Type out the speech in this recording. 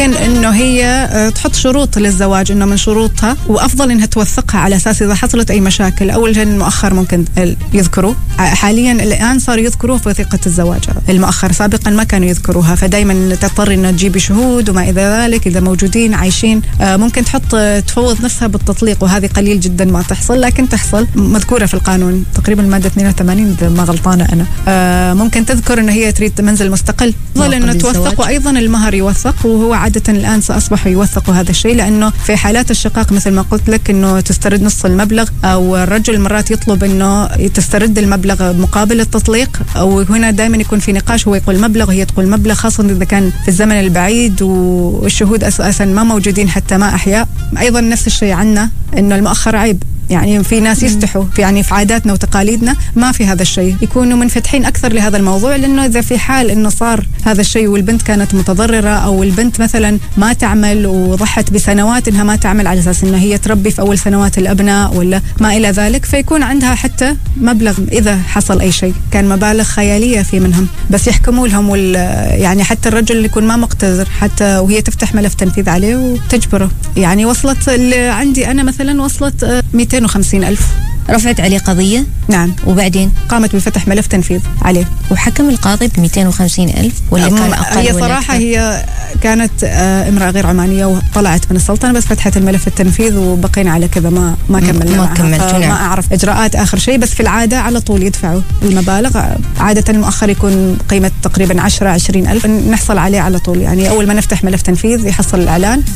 ممكن إنه هي تحط شروط للزواج، إنه من شروطها وأفضل إنها توثقها على أساس إذا حصلت أي مشاكل أو المؤخر ممكن يذكروا. حاليا الآن صاروا يذكروها في وثيقة الزواج المؤخر، سابقا ما كانوا يذكروها، فدايما تضطر إنه تجيبي شهود وما إلى ذلك إذا موجودين عايشين. ممكن تفوض نفسها بالتطليق، وهذه قليل جدا ما تحصل، لكن تحصل، مذكورة في القانون تقريبا المادة 82 إذا ما غلطانة أنا. ممكن تذكر إنه هي تريد منزل مستقل، ظل إنه توثق، وأيضا المهر يوثق، وهو عادة الآن سأصبحوا يوثقوا هذا الشيء، لأنه في حالات الشقاق مثل ما قلت لك إنه تسترد نص المبلغ، أو الرجل مرات يطلب إنه تسترد المبلغ مقابل التطليق، أو هنا دائما يكون في نقاش، هو يقول مبلغ وهي تقول مبلغ، خاصة إذا كان في الزمن البعيد والشهود أساسا ما موجودين حتى ما أحياء. أيضا نفس الشيء عنا إنه المؤخر عيب، يعني في ناس يستحوا يعني في عاداتنا وتقاليدنا ما في هذا الشيء، يكونوا منفتحين أكثر لهذا الموضوع، لأنه إذا في حال إنه صار هذا الشيء والبنت كانت متضررة، أو البنت مثلا ما تعمل وضحت بسنوات إنها ما تعمل على أساس إنها هي تربي في أول سنوات الأبناء ولا ما إلى ذلك، فيكون عندها حتى مبلغ إذا حصل أي شيء، كان مبالغ خيالية في منهم، بس يحكموا لهم يعني حتى الرجل اللي يكون ما مقتدر حتى وهي تفتح ملف تنفيذ عليه وتجبره. يعني وصلت عندي أنا مثلا وصلت 250,000. رفعت عليه قضية؟ نعم. وبعدين قامت بفتح ملف تنفيذ عليه. وحكم القاضي ب250,000 ولا كان أقل؟ هي صراحة هي كانت امرأة غير عمانية وطلعت من السلطنة، بس فتحت الملف التنفيذ وبقينا على كذا، ما كملنا. ما كملت. ما أعرف إجراءات آخر شيء، بس في العادة على طول يدفعوا المبالغ. عادة المؤخر يكون قيمة تقريبا 10-20 ألف، نحصل عليه على طول، يعني أول ما نفتح ملف تنفيذ يحصل الإعلان.